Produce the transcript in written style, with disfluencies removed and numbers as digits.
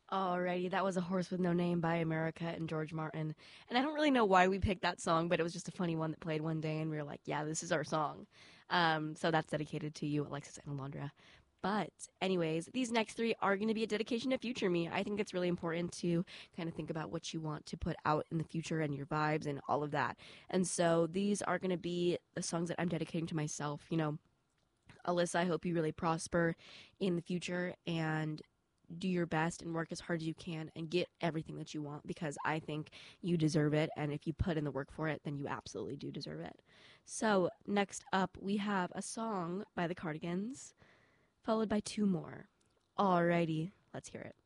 Alrighty, that was A Horse with No Name by America and George Martin. And I don't really know why we picked that song, but it was just a funny one that played one day, and we were like, yeah, this is our song. So that's dedicated to you, Alexis and Alondra. But, anyways, these next three are going to be a dedication to future me. I think it's really important to kind of think about what you want to put out in the future and your vibes and all of that. And so these are going to be the songs that I'm dedicating to myself. Alyssa, I hope you really prosper in the future and do your best and work as hard as you can and get everything that you want because I think you deserve it. And if you put in the work for it, then you absolutely do deserve it. So, next up, we have a song by the Cardigans, followed by two more. Alrighty, let's hear it.